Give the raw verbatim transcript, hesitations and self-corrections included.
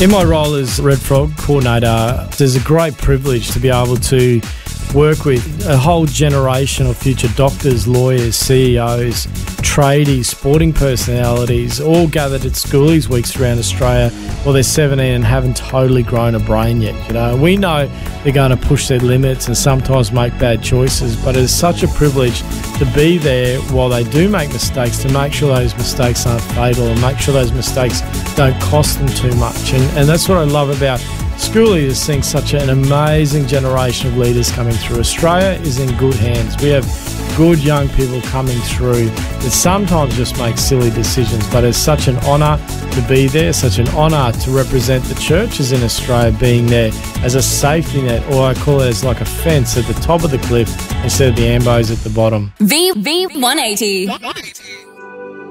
In my role as Red Frog coordinator, there's a great privilege to be able to work with a whole generation of future doctors, lawyers, C E Os, tradies, sporting personalities, all gathered at Schoolies weeks around Australia while they're seventeen and haven't totally grown a brain yet. You know, we know they're going to push their limits and sometimes make bad choices, but it's such a privilege to be there while they do make mistakes, to make sure those mistakes aren't fatal and make sure those mistakes don't cost them too much. And, and that's what I love about Schoolies, is seeing such an amazing generation of leaders coming through. Australia is in good hands. We have good young people coming through that sometimes just make silly decisions, but it's such an honour to be there, such an honour to represent the churches in Australia, being there as a safety net, or I call it as like a fence at the top of the cliff instead of the ambos at the bottom. V V one eighty.